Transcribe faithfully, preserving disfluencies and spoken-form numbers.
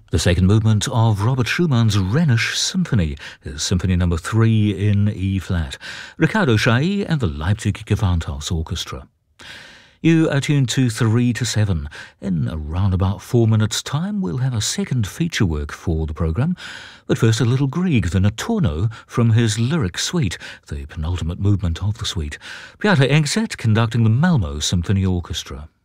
The second movement of Robert Schumann's Rhenish Symphony is Symphony Number three in E-flat, Riccardo Chailly and the Leipzig Gewandhaus Orchestra. You are tuned to three to seven. In around about four minutes' time, we'll have a second feature work for the programme. But first, a little Grieg, the Notturno from his Lyric Suite, the penultimate movement of the suite. Pieter Enkset conducting the Malmö Symphony Orchestra.